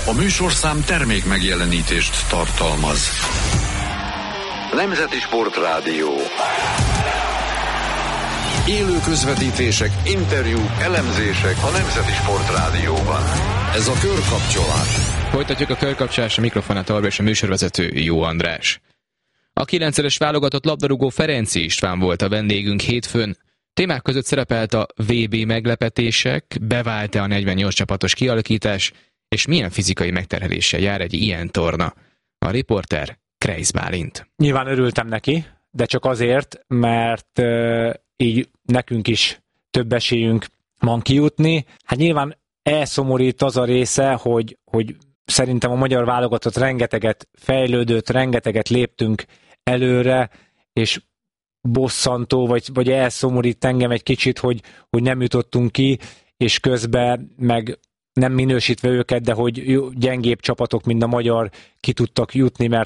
A műsorszám termék megjelenítést tartalmaz. Nemzeti Sportrádió. Élő közvetítések, interjúk, elemzések a Nemzeti Sportrádióban. Ez a Körkapcsolás. Folytatjuk a Körkapcsolás, a mikrofonnál továbbra és a műsorvezető Jó András. A 9-es válogatott labdarúgó Ferenczy István volt a vendégünk hétfőn. Témák között szerepelt a VB meglepetések, bevált-e a 48 csapatos kialakítás, és milyen fizikai megterheléssel jár egy ilyen torna. A riporter Kreisz Bálint. Nyilván örültem neki, de csak azért, mert így nekünk is több esélyünk van kijutni. Hát nyilván elszomorít az a része, hogy szerintem a magyar válogatott rengeteget fejlődött, rengeteget léptünk előre, és bosszantó, vagy elszomorít engem egy kicsit, hogy nem jutottunk ki, és közben meg nem minősítve őket, de hogy gyengébb csapatok, mint a magyar ki tudtak jutni,